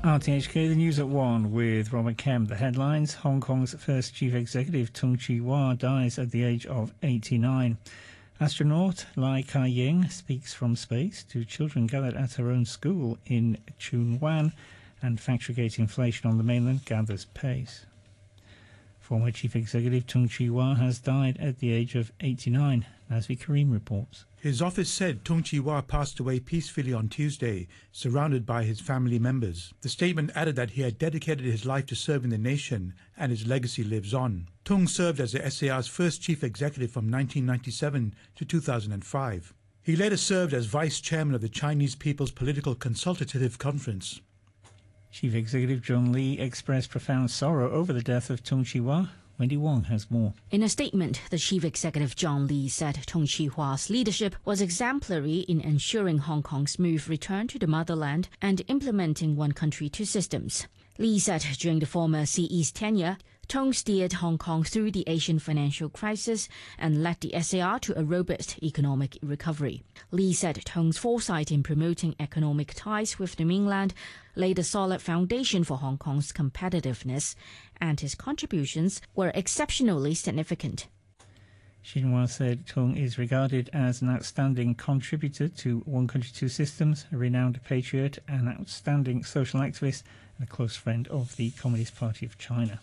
RTHK, the news at 1 with Robert Kemp. The headlines: Hong Kong's first chief executive, Tung Chee-hwa, dies at the age of 89. Astronaut Lai Ka-ying speaks from space to children gathered at her own school in Tsuen Wan, and factory gate inflation on the mainland gathers pace. Former chief executive Tung Chee-hwa has died at the age of 89, Nazvi Karim reports. His office said Tung Chee-hwa passed away peacefully on Tuesday, surrounded by his family members. The statement added that he had dedicated his life to serving the nation, and his legacy lives on. Tung served as the SAR's first chief executive from 1997 to 2005. He later served as vice chairman of the Chinese People's Political Consultative Conference. Chief Executive John Lee expressed profound sorrow over the death of Tung Chee-hwa. Wendy Wong has more. In a statement, the Chief Executive John Lee said Tung Chee-hwa's leadership was exemplary in ensuring Hong Kong's smooth return to the motherland and implementing one country, two systems. Lee said during the former CE's tenure, Tung steered Hong Kong through the Asian financial crisis and led the SAR to a robust economic recovery. Lee said Tung's foresight in promoting economic ties with the mainland laid a solid foundation for Hong Kong's competitiveness, and his contributions were exceptionally significant. Xinhua said Tung is regarded as an outstanding contributor to One Country, Two Systems, a renowned patriot, an outstanding social activist, and a close friend of the Communist Party of China.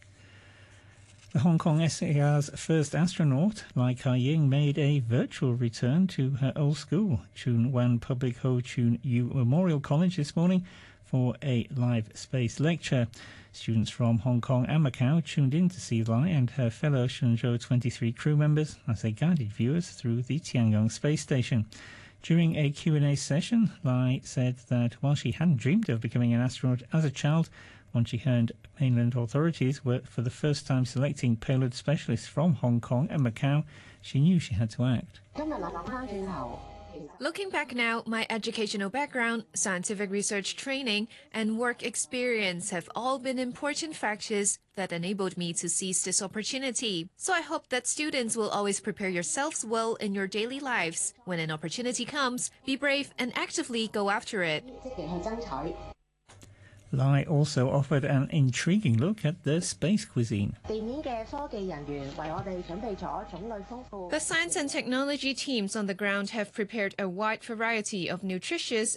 The Hong Kong SAR's first astronaut, Lai Ka-ying, made a virtual return to her old school, Tsuen Wan Public Ho Chun Yu Memorial College, this morning for a live space lecture. Students from Hong Kong and Macau tuned in to see Lai and her fellow Shenzhou 23 crew members as they guided viewers through the Tiangong space station. During a Q&A session, Lai said that while she hadn't dreamed of becoming an astronaut as a child, once she heard mainland authorities were for the first time selecting payload specialists from Hong Kong and Macau, she knew she had to act. Looking back now, my educational background, scientific research training, and work experience have all been important factors that enabled me to seize this opportunity. So I hope that students will always prepare yourselves well in your daily lives. When an opportunity comes, be brave and actively go after it. Lai also offered an intriguing look at the space cuisine. The science and technology teams on the ground have prepared a wide variety of nutritious